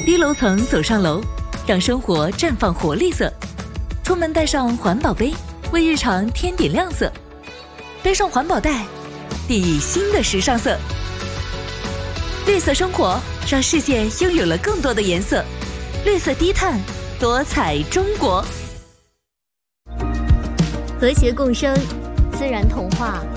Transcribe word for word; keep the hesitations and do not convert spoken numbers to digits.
低楼层走上楼，让生活绽放活力色。出门带上环保杯，为日常添点亮色。背上环保袋，递以新的时尚色。绿色生活，让世界拥有了更多的颜色。绿色低碳，多彩中国。 和谐共生，自然童话。